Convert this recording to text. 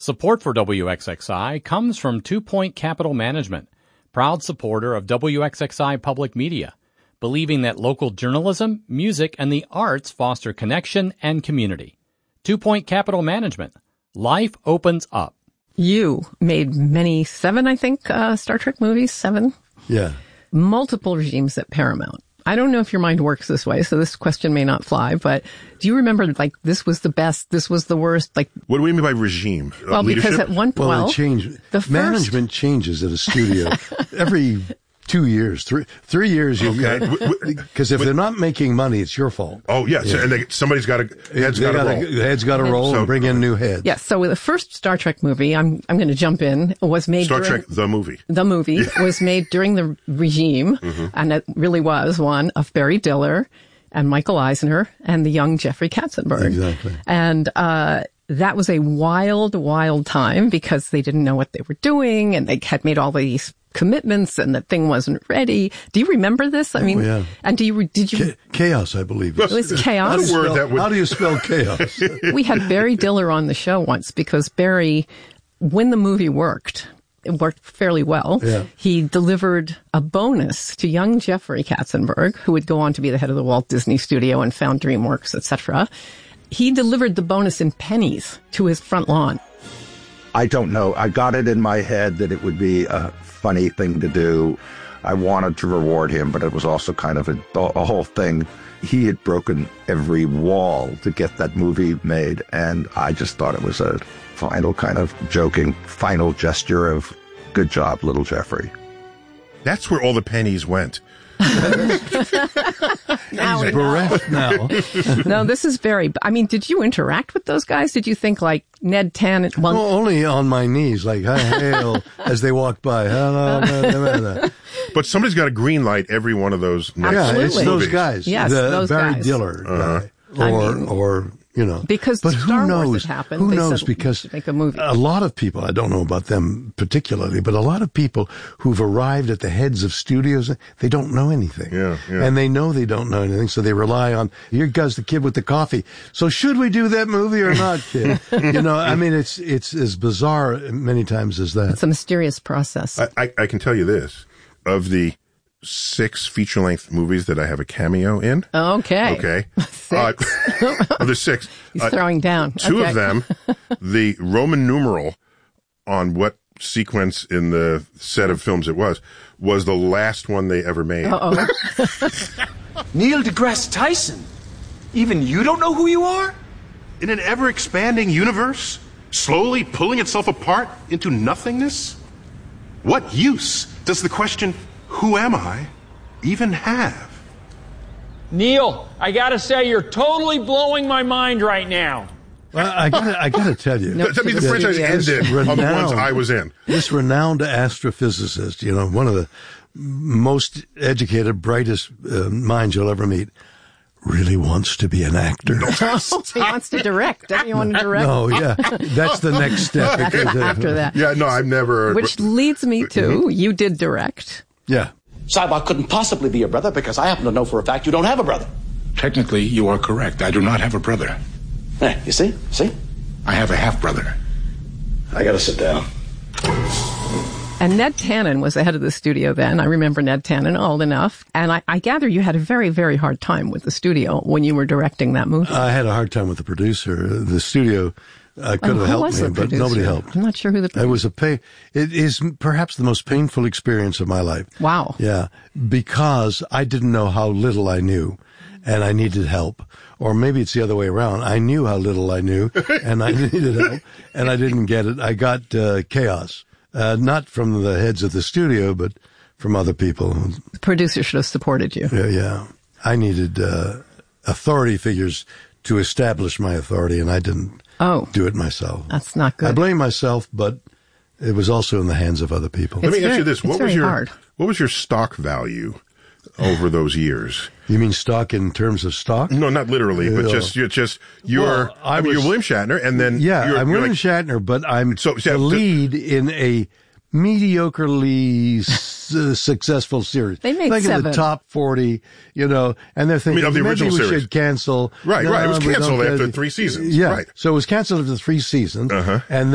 Support for WXXI comes from 2 Point Capital Management, proud supporter of WXXI Public Media, believing that local journalism, music, and the arts foster connection and community. 2 Point Capital Management. Life opens up. You made many, 7, I think, Star Trek movies, 7? Yeah. Multiple regimes at Paramount. I don't know if your mind works this way, so this question may not fly, but do you remember, like, this was the best, this was the worst? Like, what do we mean by regime? Well, leadership? Because at one point, well, it changed. Management changes at a studio every 2 years, 3 years. Because if they're not making money, it's your fault. Oh, yes. Yeah. And somebody's got to, head's got to roll. Head's got to roll and bring in new heads. Yes. So the first Star Trek movie, I'm going to jump in, was made Star Trek, the movie. The movie was made during the regime, and it really was one of Barry Diller and Michael Eisner and the young Jeffrey Katzenberg. Exactly. And, that was a wild, wild time because they didn't know what they were doing and they had made all these commitments and the thing wasn't ready. Do you remember this? I mean, and did you? Chaos, I believe. It was chaos. How do you spell chaos? We had Barry Diller on the show once because Barry, when the movie worked, it worked fairly well. Yeah. He delivered a bonus to young Jeffrey Katzenberg, who would go on to be the head of the Walt Disney Studio and found DreamWorks, etc. He delivered the bonus in pennies to his front lawn. I don't know. I got it in my head that it would be a funny thing to do. I wanted to reward him, but it was also kind of a whole thing. He had broken every wall to get that movie made, and I just thought it was a final kind of joking final gesture of good job, little Jeffrey. That's where all the pennies went. Now he's bereft now. No, this is very, I mean, did you interact with those guys? Did you think like Ned Tannen? Well, only on my knees, like, hail, as they walked by. Hello. But somebody's got a green light every one of those next Absolutely. Yeah, it's those guys. Yes, those Barry guys. Diller guy. Or you know. Because but Star who knows? Wars had happened. Who they knows? said, because make a movie. A lot of people, I don't know about them particularly, but a lot of people who've arrived at the heads of studios, they don't know anything. Yeah. And they know they don't know anything, so they rely on, here goes the kid with the coffee. So should we do that movie or not, kid? You know, I mean, it's as bizarre many times as that. It's a mysterious process. I can tell you this. Of the 6 feature-length movies that I have a cameo in. Okay. 6. Of the 6. He's throwing down. 2 of them, the Roman numeral on what sequence in the set of films it was the last one they ever made. Uh-oh. Neil deGrasse Tyson. Even you don't know who you are? In an ever-expanding universe, slowly pulling itself apart into nothingness? What use does the question, who am I, even have? Neil, I gotta say, you're totally blowing my mind right now. Well, I gotta tell you. That means the franchise ended on the ones I was in. This renowned astrophysicist, you know, one of the most educated, brightest minds you'll ever meet, really wants to be an actor. He wants to direct. Doesn't he want to direct? No, yeah. That's the next step. After that. Yeah, no, I've never. Which leads me to, you did direct. Yeah. Sybok couldn't possibly be your brother because I happen to know for a fact you don't have a brother. Technically, you are correct. I do not have a brother. Hey, you see? I have a half-brother. I gotta sit down. And Ned Tannen was the head of the studio then. I remember Ned Tannen, old enough. And I gather you had a very, very hard time with the studio when you were directing that movie. I had a hard time with the producer. The studio could have helped me, but nobody helped. I'm not sure who the producer was. It is perhaps the most painful experience of my life. Wow. Yeah, because I didn't know how little I knew, and I needed help. Or maybe it's the other way around. I knew how little I knew, and I needed help, and I didn't get it. I got chaos. Not from the heads of the studio, but from other people. The producer should have supported you. Yeah. I needed authority figures to establish my authority, and I didn't do it myself. That's not good. I blame myself, but it was also in the hands of other people. Let me ask you this. What was your stock value over those years? You mean stock in terms of stock? No, not literally, but you're William Shatner, and then I'm William Shatner, but I'm the lead in a mediocrely successful series. They made like 7. in the top 40, you know, and they're thinking, of the original maybe we series. should cancel. Right. It was canceled after 3 seasons. Yeah. Right. So it was canceled after 3 seasons. Uh-huh. And